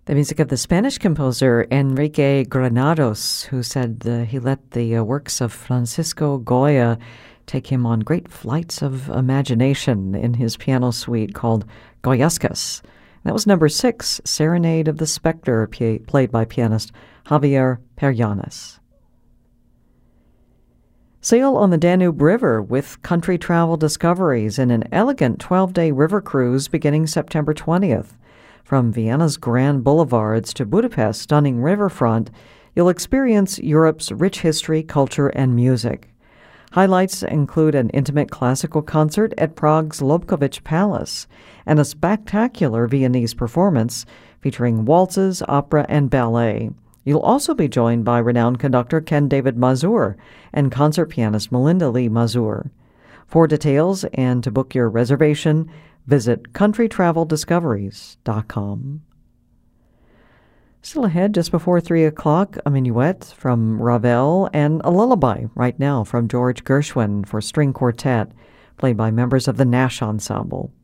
The music of the Spanish composer Enrique Granados, who said he let the works of Francisco Goya take him on great flights of imagination in his piano suite called Goyascas. That was number 6, Serenade of the Spectre, played by pianist Javier Peryanes. Sail on the Danube River with Country Travel Discoveries in an elegant 12-day river cruise beginning September 20th. From Vienna's grand boulevards to Budapest's stunning riverfront, you'll experience Europe's rich history, culture, and music. Highlights include an intimate classical concert at Prague's Lobkowicz Palace and a spectacular Viennese performance featuring waltzes, opera, and ballet. You'll also be joined by renowned conductor Ken David Mazur and concert pianist Melinda Lee Mazur. For details and to book your reservation, visit countrytraveldiscoveries.com. Still ahead, just before 3 o'clock, a minuet from Ravel and a lullaby right now from George Gershwin for string quartet, played by members of the Nash Ensemble.